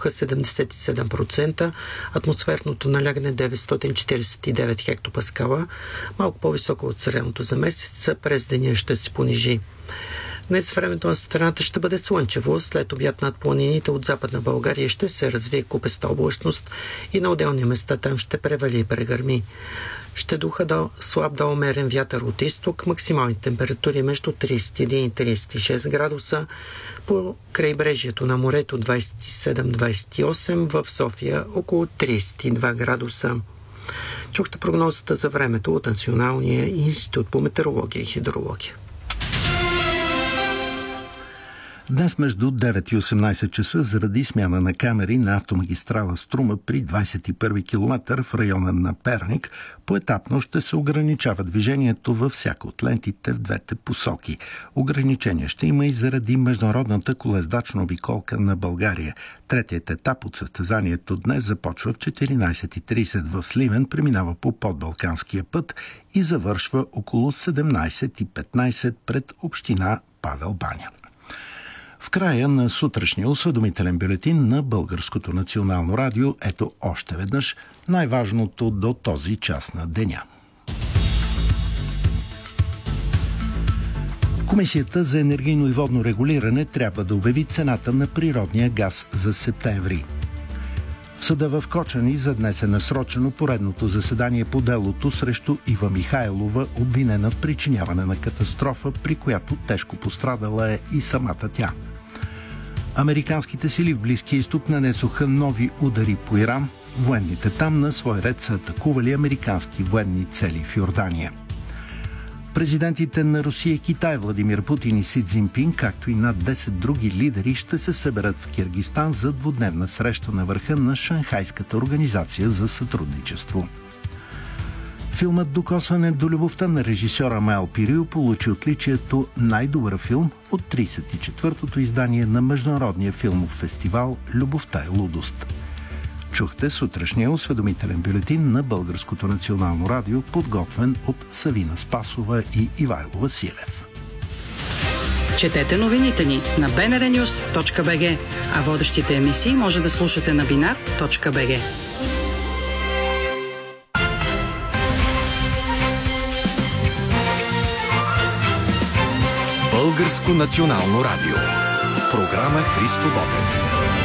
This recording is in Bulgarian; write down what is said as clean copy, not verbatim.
въздуха 77%, атмосферното налягане 949 хектопаскала, малко по-високо от средното за месеца, през деня ще се понижи. Днес времето на страната ще бъде слънчево, след обяд над планините от Западна България ще се развие купеста облачност и на отделни места там ще превали и прегърми. Ще духа слаб до умерен вятър от изток, максимални температури между 31 и 36 градуса, по крайбрежието на морето 27-28, в София около 32 градуса. Чухте прогнозата за времето от Националния институт по метеорология и хидрология. Днес между 9 и 18 часа заради смяна на камери на автомагистрала Струма при 21 км в района на Перник, поетапно ще се ограничава движението във всяка от лентите в двете посоки. Ограничения ще има и заради международната колездачна обиколка на България. Третият етап от състезанието днес започва в 14:30 в Сливен, преминава по подбалканския път и завършва около 17:15 пред община Павел баня. В края на сутрешния осведомителен бюлетин на Българското национално радио, ето още веднъж най-важното до този час на деня. Комисията за енергийно и водно регулиране трябва да обяви цената на природния газ за септември. В съда в Кочани за днес е насрочено поредното заседание по делото срещу Ива Михайлова, обвинена в причиняване на катастрофа, при която тежко пострадала е и самата тя. Американските сили в Близкия изток нанесоха нови удари по Иран. Военните там на свой ред са атакували американски военни цели в Йордания. Президентите на Русия и Китай Владимир Путин и Си Цзинпин, както и над 10 други лидери, ще се съберат в Киргизстан за двудневна среща на върха на Шанхайската организация за сътрудничество. Филмът "Докосване до любовта" на режисьора Маел Пирил получи отличието най-добър филм от 34-тото издание на Международния филмов фестивал "Любовта е лудост". Чухте сутрешния осведомителен бюлетин на Българското национално радио, подготвен от Савина Спасова и Ивайло Василев. Четете новините ни на bnrnews.bg, а водещите емисии може да слушате на binar.bg. Българско национално радио. Програма Христо Ботев.